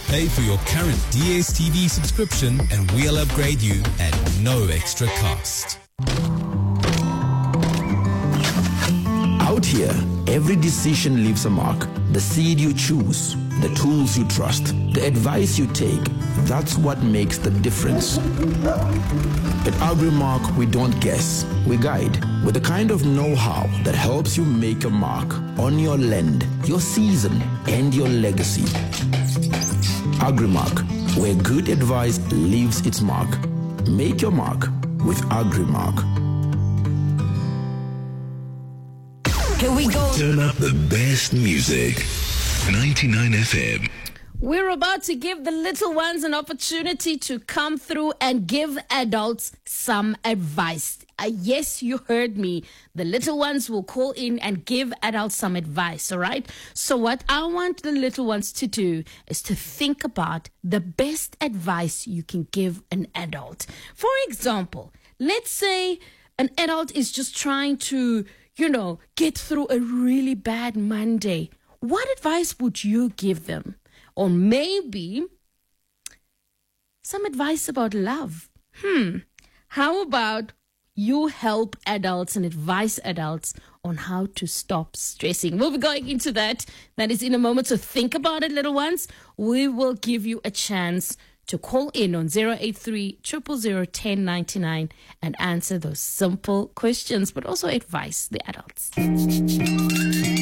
Pay for your current DSTV subscription and we'll upgrade you at no extra cost. Out here, every decision leaves a mark. The seed you choose, the tools you trust, the advice you take, that's what makes the difference. At Agrimark, we don't guess, we guide with the kind of know-how that helps you make a mark on your land, your season, and your legacy. Agrimark, where good advice leaves its mark. Make your mark with Agrimark. Here we go. Turn up the best music. 99 FM. We're about to give the little ones an opportunity to come through and give adults some advice. Yes, you heard me. The little ones will call in and give adults some advice, all right? So what I want the little ones to do is to think about the best advice you can give an adult. For example, let's say an adult is just trying to, get through a really bad Monday. What advice would you give them? Or maybe some advice about love. How about you help adults and advise adults on how to stop stressing? We'll be going into that. That is in a moment. So think about it, little ones. We will give you a chance to call in on 083 000 1099 and answer those simple questions, but also advise the adults.